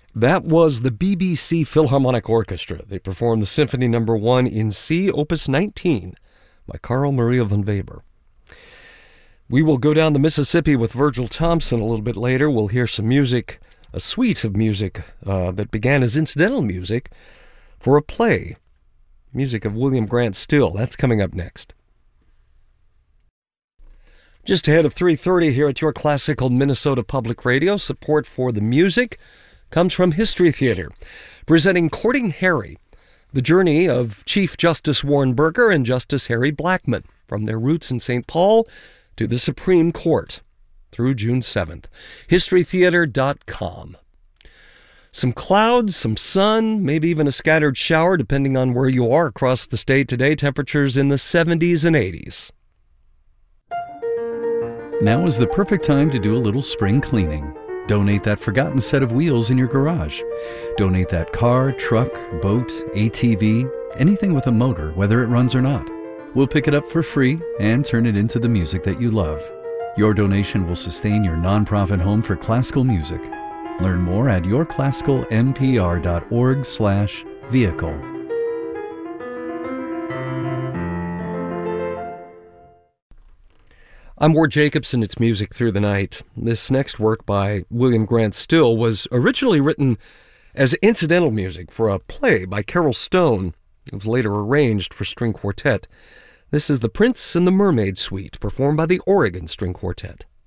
That was the BBC Philharmonic Orchestra. They performed the Symphony No. 1 in C, Opus 19, by Carl Maria von Weber. We will go down the Mississippi with Virgil Thompson a little bit later. We'll hear some music, a suite of music that began as incidental music for a play. Music of William Grant Still. That's coming up next. Just ahead of 3:30 here at your classical Minnesota Public Radio, support for the music comes from History Theater, presenting Courting Harry, the journey of Chief Justice Warren Burger and Justice Harry Blackmun from their roots in St. Paul to the Supreme Court through June 7th. HistoryTheater.com. Some clouds, some sun, maybe even a scattered shower, depending on where you are across the state today. Temperatures in the 70s and 80s. Now is the perfect time to do a little spring cleaning. Donate that forgotten set of wheels in your garage. Donate that car, truck, boat, ATV, anything with a motor, whether it runs or not. We'll pick it up for free and turn it into the music that you love. Your donation will sustain your nonprofit home for classical music. Learn more at yourclassicalmpr.org/vehicle. I'm Ward Jacobson. It's Music Through the Night. This next work by William Grant Still was originally written as incidental music for a play by Carol Stone. It was later arranged for string quartet. This is The Prince and the Mermaid Suite, performed by the Oregon String Quartet.